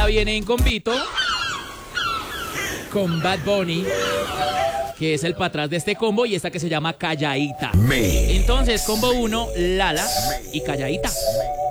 Lala viene en combito con Bad Bunny, que es el para atrás de este combo, y esta que se llama Calladita. Entonces, combo 1, Lala y Calladita.